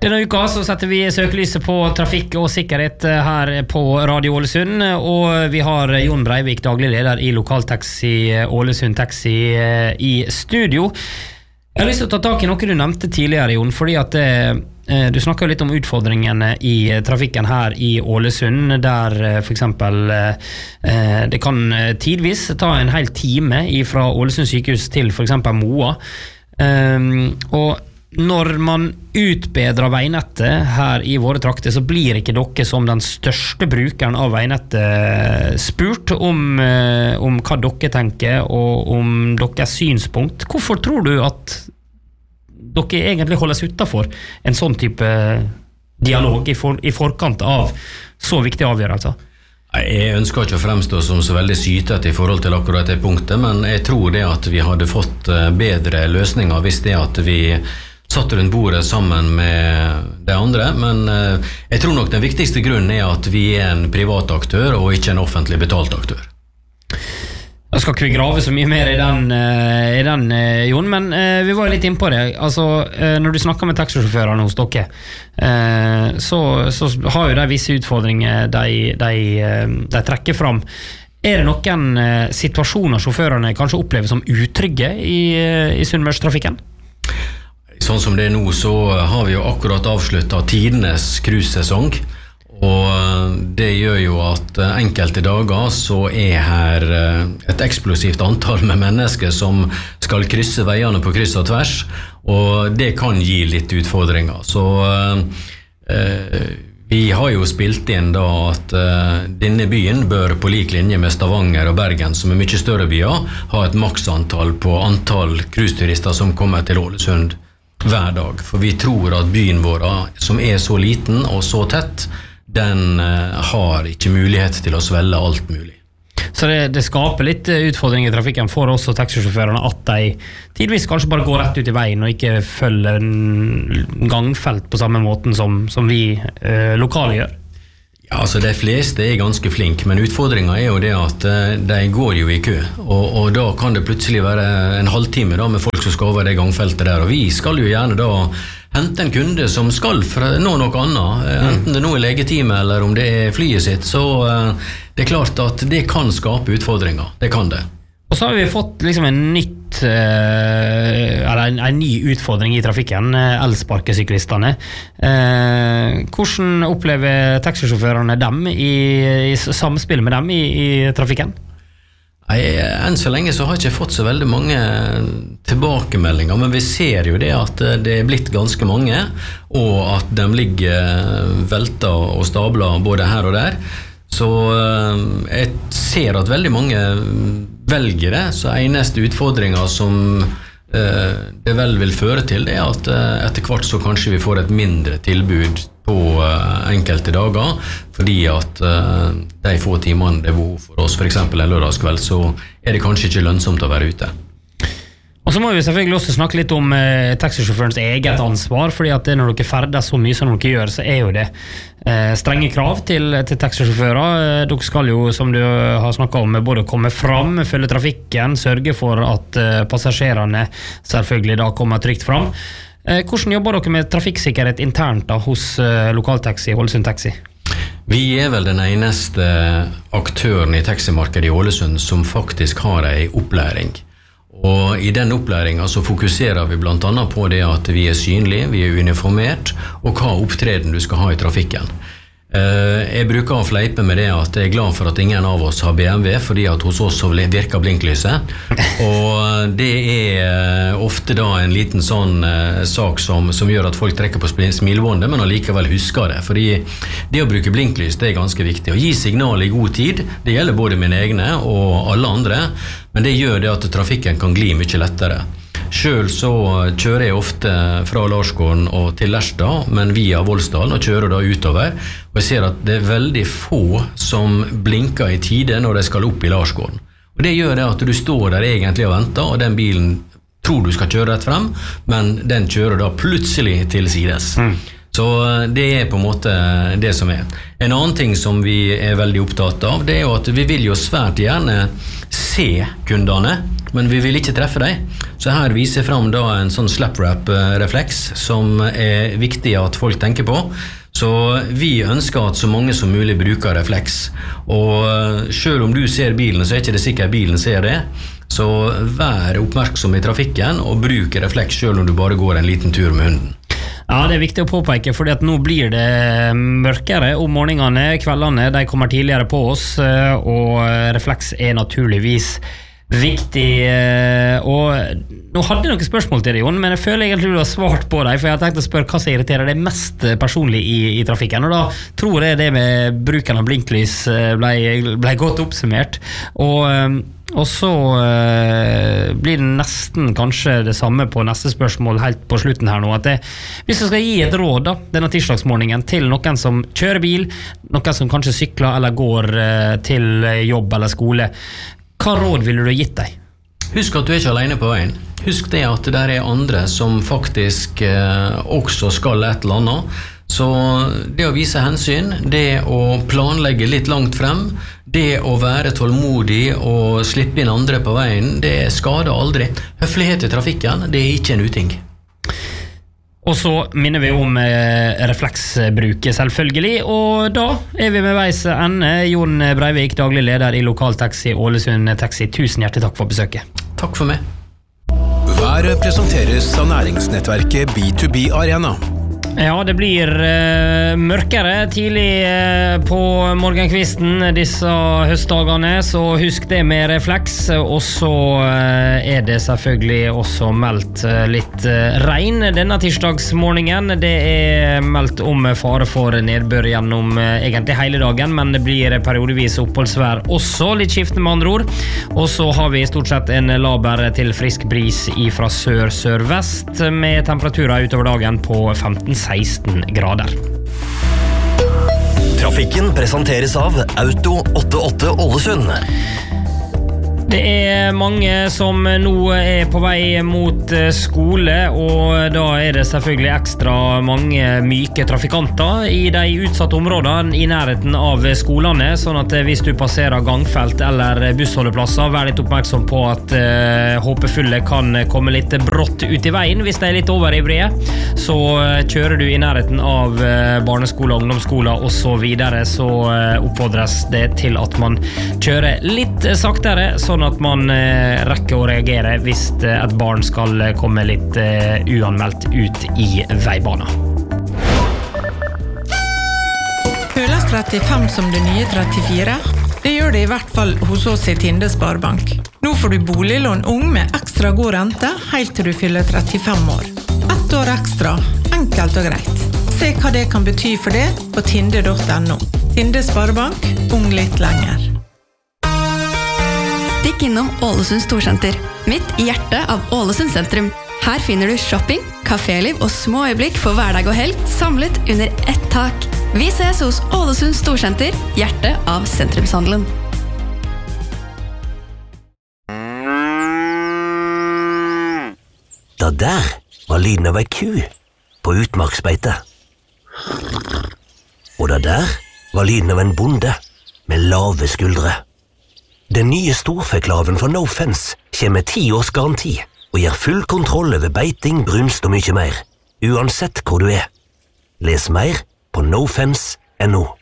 Denne uka så setter vi søkelyset på trafikk og sikkerhet her på Radio Ålesund, og vi har Jon Breivik, daglig leder i Lokaltaxi Ålesund Taxi i studio. Jeg har lyst til å ta tak i noe du nevnte tidligere, Jon, fordi at du snakket litt om utfordringene i trafikken her i Ålesund, der for eksempel det kan tidvis ta en hel time fra Ålesund sykehus til for eksempel Moa, og når man utbedrer veinettet her i våre trakter, så blir ikke dere som den største brukeren av veinettet spurt om hva dere tenker og om deres synspunkt. Hvorfor tror du at dere egentlig holdes utenfor en sånn type dialog i forkant av så viktige avgjørelser? Jeg ønsker ikke å fremstå som så veldig sytet i forhold til akkurat det punktet, men jeg tror det at vi hadde fått bedre løsninger hvis det at vi satt rundt bordet sammen med de andre, men jeg tror nok den viktigste grunnen er at vi er en privat aktør og ikke en offentlig betalt aktør. Jeg skal ikke grave så mye mer i den Jon, men vi var litt inne på det. Altså, når du snakker med taxisjåførene hos dere, så har jo de visse utfordringer de trekker fram. Er det noen situasjoner sjåførene kanskje opplever som utrygge i Sunnmørstrafikken? Sånn som det er nå, så har vi jo akkurat avsluttet tidenes cruise-sesong, og det gjør jo at enkelte dager så er her et eksplosivt antall med mennesker som skal krysse veiene på kryss og tvers, og det kan gi litt utfordringer. Så vi har jo spilt inn da at denne byen bør på lik linje med Stavanger og Bergen, som er mye større byer, ha et maksantall på antall cruiseturister som kommer til Ålesund hver dag, for vi tror at byen vår, som er så liten og så tett, den har ikke mulighet til å svelle alt mulig. Så det skaper litt utfordringer i trafikken for oss og taxisjåførene at de tidvis kanskje bare går rett ut i veien og ikke følger en gangfelt på samme måten som vi lokale gjør. Ja, altså de fleste er ganske flink, men utfordringen er jo det at de går jo i kø, og da kan det plutselig være en halvtime da, med folk som skal over det gangfeltet der, og vi skal jo gjerne da hente en kunde som skal nå noe annet, enten det nå er legetime eller om det er flyet sitt, så det er klart at det kan skape utfordringer, det kan det. Og så har vi fått liksom en ny utfordring i trafikken, elsparkesyklistene. Hvordan opplever taxisjåførene dem i samspill med dem i trafikken? Nei, enn så lenge så har jeg ikke fått så veldig mange tilbakemeldinger, men vi ser jo det at det er blitt ganske mange, og at de ligger velta og stabler både her og der. Så jeg ser at veldig mange velger det, så eneste utfordringer som det vel vil føre til, det er at etter hvert så kanskje vi får et mindre tilbud på enkelte dager, fordi at de få timene det er behov for oss, for eksempel en lørdagskveld, så er det kanskje ikke lønnsomt å være ute. Og så må vi selvfølgelig også snakke litt om taxisjåførens eget ansvar, fordi at når dere ferder så mye som dere gjør, så er jo det strenge krav til taxisjåfører. Dere skal jo, som du har snakket om, både komme fram, følge trafikken, sørge for at passasjerene selvfølgelig da kommer trygt fram. Hvordan jobber dere med trafikksikkerhet internt da, hos Lokaltaxi, Ålesund Taxi? Vi er vel den eneste aktøren i taximarkedet i Ålesund som faktisk har en opplæring. Og i den opplæringen så fokuserer vi blant annet på det at vi er synlige, vi er uniformert, og hva opptreden du skal ha i trafikken. Jeg bruker å fleipe med det at jeg er glad for at ingen av oss har BMW, fordi at hos oss så virker blinklyset. Og det er ofte da en liten sånn sak som gjør at folk trekker på smilebåndet, men allikevel husker det. Fordi det å bruke blinklys, det er ganske viktig. Å gi signal i god tid, det gjelder både mine egne og alle andre, men det gjør det at trafikken kan gli mye lettere. Selv så kjører jeg ofte fra Larsgården og til Lerstad, men via Voldsdalen og kjører da utover. Og jeg ser at det er veldig få som blinker i tide når de skal opp i Larsgården. Og det gjør det at du står der egentlig og venter, og den bilen tror du skal kjøre rett frem, men den kjører da plutselig til sides. Så det er på en måte det som er. En annen ting som vi er veldig opptatt av, det er jo at vi vil jo svært gjerne se kundene, men vi vil ikke treffe deg. Så her viser jeg frem da en sånn slap-wrap-refleks som er viktig at folk tenker på. Så vi ønsker at så mange som mulig bruker refleks. Og selv om du ser bilen, så er ikke det sikkert bilen ser det. Så vær oppmerksom i trafikken og bruk refleks selv om du bare går en liten tur med hunden. Ja, det er viktig å påpeke, fordi at nå blir det mørkere om morgenene, kveldene, de kommer tidligere på oss, og refleks er naturligvis viktig. Og nå hadde jeg noen spørsmål til deg, Jon, men jeg føler egentlig du har svart på deg, for jeg har tenkt å spørre hva som irriterer deg mest personlig i trafikken, og da tror jeg det med bruken av blinklys ble godt oppsummert, og så blir det nesten kanskje det samme på neste spørsmål helt på slutten her nå, at hvis jeg skal gi et råd da, denne tirsdagsmorgenen til noen som kjører bil, noen som kanskje sykler eller går til jobb eller skole, hva råd ville du gitt deg? Husk at du er ikke alene på veien. Husk det at det er andre som faktisk også skal et eller annet. Så det å vise hensyn, det å planlegge litt langt frem, det å være tålmodig og slippe inn andre på veien, det skader aldri. Høflighet i trafikken, det er ikke en uting. Og så minner vi om refleksbruk selvfølgelig, og da er vi med veis ende. Jon Breivik, daglig leder i Lokaltaxi Ålesund Taxi. Tusen hjertelig takk for besøket. Takk for meg. Været presenteres av næringsnettverket B2B Arena. Ja, det blir mørkere tidlig på morgenkvisten disse høstdagene, så husk det med refleks, og så er det selvfølgelig også meldt litt regn denne tirsdagsmorgenen. Det er meldt om fare for nedbør gjennom egentlig hele dagen, men det blir periodevis oppholdsvær også, litt skiftende med andre ord. Og så har vi stort sett en laber til frisk bris fra sør-sørvest, med temperaturer utover dagen på 15-16 grader. Trafikken presenteres av Auto 88 Ålesund. Det er mange som nå er på vei mot skole, og da er det selvfølgelig ekstra mange myke trafikanter i de utsatte områdene i nærheten av skolene, sånn at hvis du passerer gangfelt eller bussholdeplasser, vær litt oppmerksom på at håpefulle kan komme litt brått ut i veien hvis de er litt overivrige. Så kjører du i nærheten av barneskoler, ungdomsskoler og så videre, så oppfordres det til at man kjører litt saktere, sånn at man rekker å reagere hvis et barn skal komme litt uanmeldt ut i veibanen. Føles 35 som det nye 34? Det gjør det i hvert fall hos oss i Tinde Sparebank. Nå får du boliglån ung med ekstra god rente helt til du fyller 35 år. 1 år ekstra, enkelt og greit. Se hva det kan bety for det på tinde.no. Tinde Sparebank, ung litt lenger. Stikk innom Ålesund Storsenter, midt i hjertet av Ålesund sentrum. Her finner du shopping, kaféliv og små øyeblikk for hverdag og helg samlet under ett tak. Vi ses hos Ålesund Storsenter, hjertet av sentrumshandelen. Da der var lyden av ei ku på utmarksbeite. Og da der var lyden av en bonde med lave skuldre. Den nye storfeklaven fra No Fence kommer med 10 års garanti og gir full kontroll over beiting, brunst og mye mer, uansett hvor du er. Les mer på nofence.no.